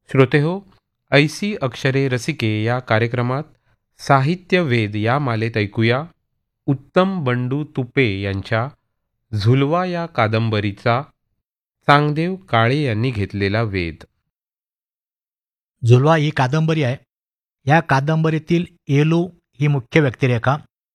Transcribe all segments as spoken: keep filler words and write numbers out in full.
श्रोतेहो, ऐसी अक्षरे रसिके या कार्यक्रमात साहित्य वेद या मालेत ऐकूया उत्तम बंडू तुपे यांच्या झुलवा या कादंबरीचा चांगदेव काळे यांनी घेतलेला वेध. झुलवा ही कादंबरी आहे. या कादंबरीतील येलू ही मुख्य व्यक्तिरेखा.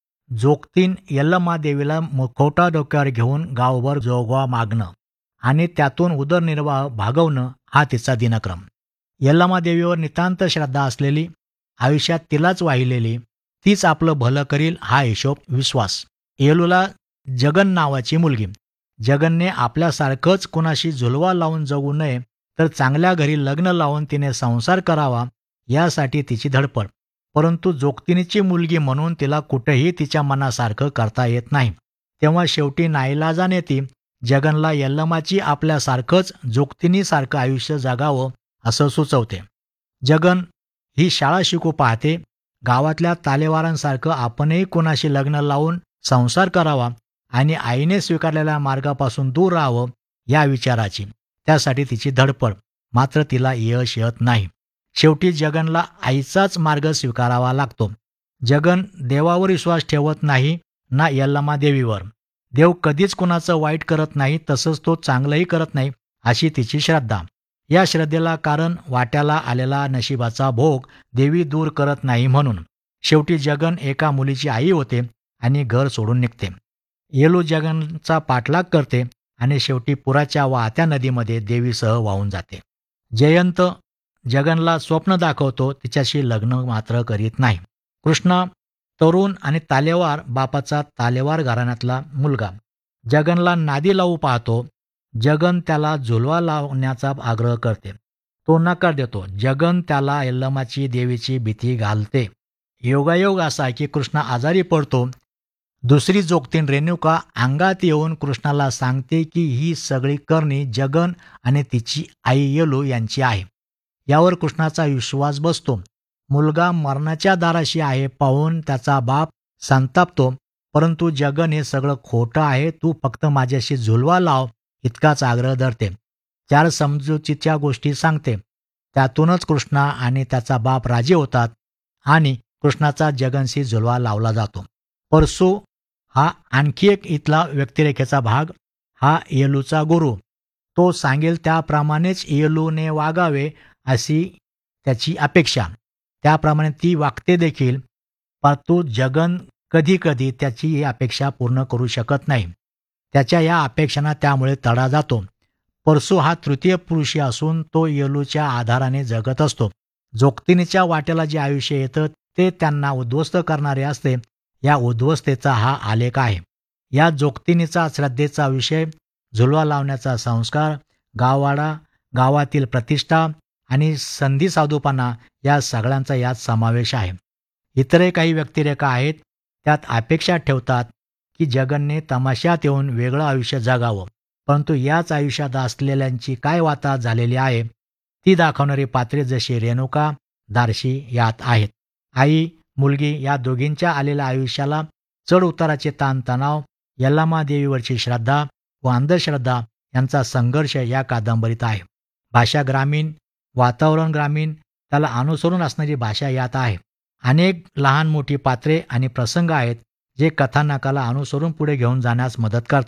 जोगतीन यल्लमा देवीला मुखवटा डोक्यावर घेऊन गावभर जोगवा मागणं आणि त्यातून उदरनिर्वाह भागवणं हा तिचा दिनक्रम. यल्लमा देवीवर नितांत श्रद्धा असलेली, आयुष्यात तिलाच वाहिलेली, तीच आपलं भलं करील हा हिशोब विश्वास. येलूला जगन नावाची मुलगी. जगनने आपल्यासारखंच कुणाशी झुलवा लावून जगू नये तर चांगल्या घरी लग्न लावून तिने संसार करावा यासाठी तिची धडपड. परंतु जोगतिनीची मुलगी म्हणून तिला कुठेही तिच्या मनासारखं करता येत नाही. तेव्हा शेवटी नाईलाजाने ती जगनला यल्लमाची आपल्यासारखंच जोगतिनीसारखं आयुष्य जगावं असं सुचवते. जगन ही शाळा शिकू पाहते. गावातल्या तालेवारांसारखं आपणही कुणाशी लग्न लावून संसार करावा आणि आईने स्वीकारलेल्या मार्गापासून दूर राहावं या विचाराची. त्यासाठी तिची धडपड. मात्र तिला यश येत नाही. शेवटी जगनला आईचाच मार्ग स्वीकारावा लागतो. जगन देवावर विश्वास ठेवत नाही ना यल्लमा देवीवर. देव कधीच कुणाचं वाईट करत नाही, तसंच तो चांगलंही करत नाही अशी तिची श्रद्धा. या श्रद्धेला कारण वाट्याला आलेला नशिबाचा भोग देवी दूर करत नाही म्हणून. शेवटी जगन एका मुलीची आई होते आणि घर सोडून निघते. येलू जगनचा पाठलाग करते आणि शेवटी पुराच्या वाहत्या नदीमध्ये देवीसह वाहून जाते. जयंत जगनला स्वप्न दाखवतो, तिच्याशी लग्न मात्र करीत नाही. कृष्णा तरुण आणि तालेवार बापाचा तालेवार घराण्यातला मुलगा जगनला नादी लावू पाहतो. जगन त्याला झुलवा लावण्याचा आग्रह करते. तो नकार देतो. जगन त्याला यल्लमाची देवीची भीती घालते. योगायोग असा की कृष्णा आजारी पडतो. दुसरी जोगतीन रेणुका अंगात येऊन कृष्णाला सांगते की ही सगळी करणी जगन आणि तिची आई येलू यांची आहे. यावर कृष्णाचा विश्वास बसतो. मुलगा मरणाच्या दाराशी आहे पाहून त्याचा बाप संतापतो. परंतु जगन हे सगळं खोटं आहे, तू फक्त माझ्याशी झुलवा लाव इतकाच आग्रह धरते. चार समजुतीच्या गोष्टी सांगते. त्यातूनच कृष्णा आणि त्याचा बाप राजी होतात आणि कृष्णाचा जगनशी झुलवा लावला जातो. परसू हा आणखी एक इथला व्यक्तिरेखेचा भाग. हा येलूचा गुरु. तो सांगेल त्याप्रमाणेच येलूने वागावे अशी त्याची अपेक्षा. त्याप्रमाणे ती वागते देखील. परंतु जगन कधी कधी त्याची ही अपेक्षा पूर्ण करू शकत नाही. त्याच्या या अपेक्षांना त्यामुळे तडा जातो. परसू हा तृतीय पुरुषी असून तो येलूच्या आधाराने जगत असतो. जोगतिनीच्या वाट्याला जे आयुष्य येतं ते त्यांना उद्ध्वस्त करणारे असते. या उद्ध्वस्तेचा हा आलेख आहे. या जोगतिनीचा श्रद्धेचा विषय, झुलवा लावण्याचा संस्कार, गाववाडा, गावातील प्रतिष्ठा आणि संधी साधूपणा या सगळ्यांचा यात समावेश आहे. इतरही काही व्यक्तिरेखा आहेत. त्यात अपेक्षा ठेवतात की जगनने तमाशात येऊन वेगळं आयुष्य जगावं. परंतु याच आयुष्यात असलेल्यांची काय वाता झालेली आहे ती दाखवणारी पात्रे जशी रेणुका, दारशी यात आहेत. आई मुलगी या दोघींच्या आलेल्या आयुष्याला चढ उताराचे ताणतणाव, यल्लमा देवीवरची श्रद्धा व अंधश्रद्धा यांचा संघर्ष या कादंबरीत आहे. भाषा ग्रामीण, वातावरण ग्रामीण, त्याला अनुसरून असणारी भाषा यात आहे. अनेक लहान मोठी पात्रे आणि प्रसंग आहेत जे कथानकाला अनुसरून पुढे घेऊन जाण्यास मदत करतात.